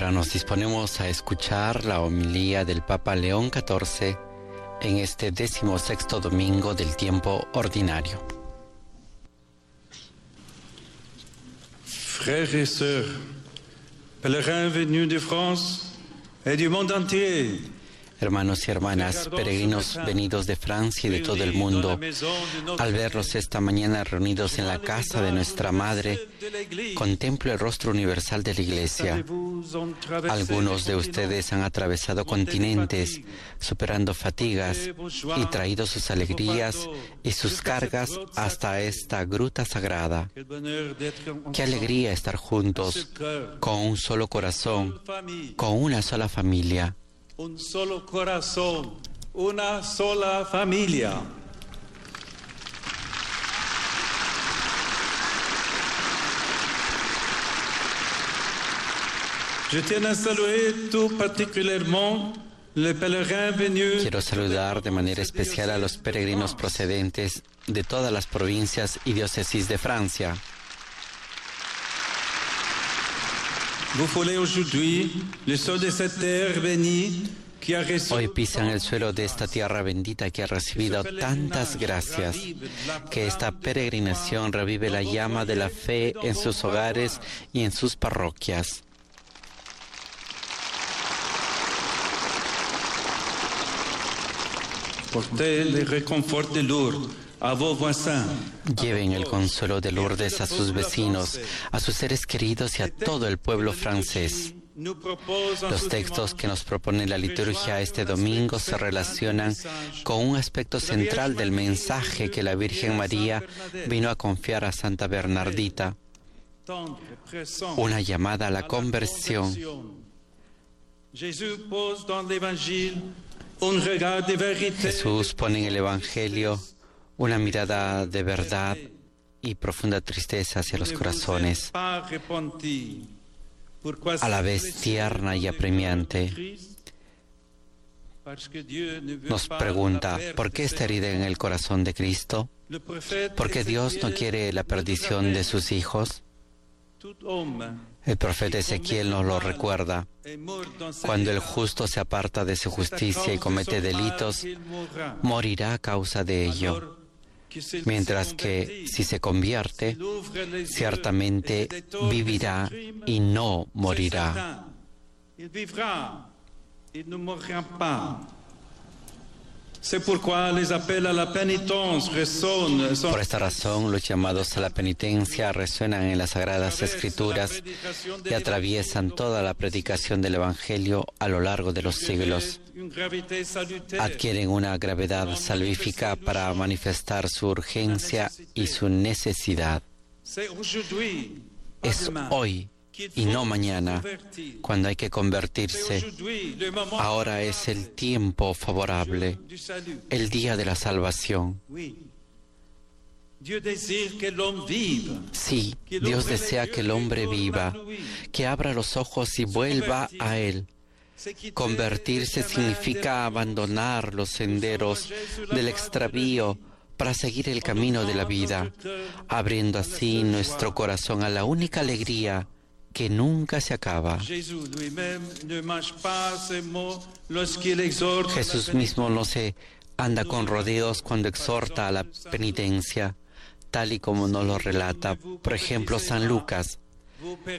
Ahora nos disponemos a escuchar la homilía del Papa León XIV en este 16º domingo del tiempo ordinario. Frères et sœurs, pèlerins venus de France et du monde entier, Hermanos y hermanas, peregrinos venidos de Francia y de todo el mundo, al verlos esta mañana reunidos en la casa de nuestra Madre, contemplo el rostro universal de la Iglesia. Algunos de ustedes han atravesado continentes, superando fatigas y traído sus alegrías y sus cargas hasta esta gruta sagrada. Qué alegría estar juntos, con un solo corazón, con una sola familia. un solo corazón, una sola familia. Je tiens à saluer tout particulièrement les pèlerins venus. Quiero saludar de manera especial a los peregrinos procedentes de todas las provincias y diócesis de Francia. Vous foulez aujourd'hui le sol de cette terre bénie qui a reçu. Hoy pisan el suelo de esta tierra bendita que ha recibido tantas gracias, que esta peregrinación revive la llama de la fe en sus hogares y en sus parroquias. Portez le réconfort de Lourdes à vos voisins. Lleven el consuelo de Lourdes a sus vecinos, a sus seres queridos y a todo el pueblo francés. Los textos que nos propone la liturgia este domingo se relacionan con un aspecto central del mensaje que la Virgen María vino a confiar a Santa Bernardita, una llamada a la conversión. Jesús pone en el Evangelio una mirada de verdad y profunda tristeza hacia los corazones, a la vez tierna y apremiante. Nos pregunta, ¿por qué esta herida en el corazón de Cristo? ¿Por qué Dios no quiere la perdición de sus hijos? El profeta Ezequiel nos lo recuerda. Cuando el justo se aparta de su justicia y comete delitos, morirá a causa de ello. Mientras que si se convierte, ciertamente vivirá y no morirá. Por esta razón, los llamados a la penitencia resuenan en las Sagradas Escrituras y atraviesan toda la predicación del Evangelio a lo largo de los siglos. Adquieren una gravedad salvífica para manifestar su urgencia y su necesidad. Es hoy y no mañana cuando hay que convertirse. Ahora es el tiempo favorable, el día de la salvación. Sí, Dios desea que el hombre viva, que abra los ojos y vuelva a Él. Convertirse significa abandonar los senderos del extravío para seguir el camino de la vida, abriendo así nuestro corazón a la única alegría que nunca se acaba. Jesús mismo no se anda con rodeos cuando exhorta a la penitencia, tal y como nos lo relata, por ejemplo, San Lucas.